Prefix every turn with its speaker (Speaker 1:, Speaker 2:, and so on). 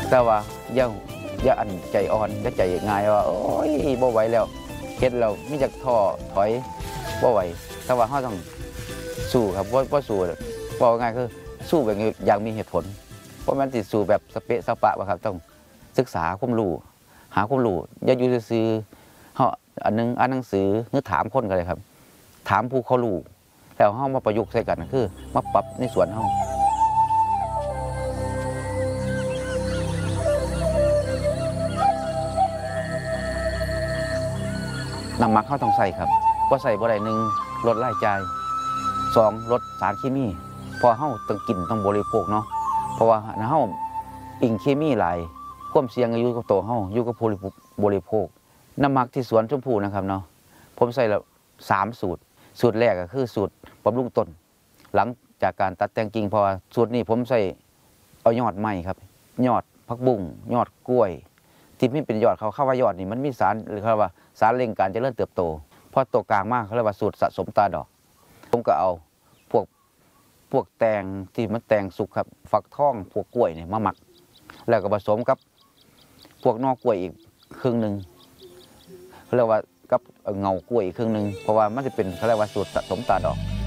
Speaker 1: แต่ว่าอย่าอันใจอ่อนอย่าใจง่ายว่าโอ้ยบ่ไหวแล้วเฮ็ดแล้วมีจักท้อถอยบ่ไหวแต่ว่าเราต้องสู้ครับบ่สู้บอกง่ายคือสู้แบบอย่างมีเหตุผลเพราะมันสิสู้แบบสเปะสปะบ่ครับต้องศึกษาความรู้หาความรู้อย่าอยู่ซื่อๆเฮาอันนึงอ่านหนังสือหรือถามคนก็ได้ครับถามผู้เขารู้แล้วเฮามาประยุกต์ใส่กันคือมาปรับในส่วนเฮาน้ำหมักเขาต้องใส่ครับว่าใส่บ่ได้1ลดรายจ่าย2ลดสารเคมีพอเฮาต้องกินต้องบริโภคเนาะเพราะว่าเฮาอิงเคมีหลายความเสี่ยงอยู่กับตัวเฮาอยู่กับผู้บริโภคน้ำหมักที่สวนชมพู่นะครับเนาะผมใส่แล้ว3สูตรแรกก็คือสูตรบำรุงต้นหลังจากการตัดแต่งกิ่งเพราะว่าสูตรนี้ผมใส่เอายอดไม้ครับยอดผักบุ้งยอดกล้วยที่ไม่เป็นยอดเขาเข้าว่ายอดนี่มันมีสารหรือเขาว่าสารเร่งการเจริญเติบโตพอตัวกลางมากเขาเรียกว่าสูตรสะสมตาดอกผมก็เอาพวกแตงที่มันแตงสุกครับฟักทองพวกกล้วยเนี่ยมาหมักแล้วก็ผสมกับพวกนอกกล้วยอีกครึ่งหนึ่งเขาเรียกว่ากับเงากล้วยอีกครึ่งหนึ่งเพราะว่ามันจะเป็นเขาเรียกว่าสูตรสะสมตาดอก